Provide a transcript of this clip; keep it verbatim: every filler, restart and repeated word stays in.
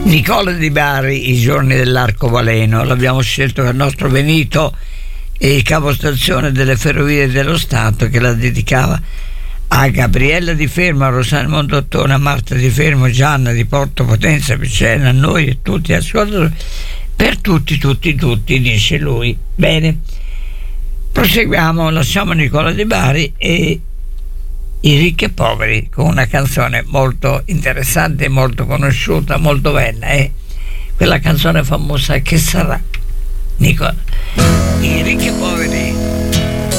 Nicola Di Bari, I giorni dell'arcobaleno, l'abbiamo scelto per il nostro Benito, e il capostazione delle Ferrovie dello Stato, che la dedicava a Gabriella di Fermo, a Rosanna Mondottone, a Marta di Fermo, Gianna di Porto Potenza, Picena, a noi e tutti ascoltatori, per tutti, tutti, tutti, dice lui. Bene, proseguiamo, lasciamo Nicola Di Bari e I ricchi e poveri, con una canzone molto interessante, molto conosciuta, molto bella, eh? Quella canzone famosa, Che sarà, Nicola? I ricchi e poveri.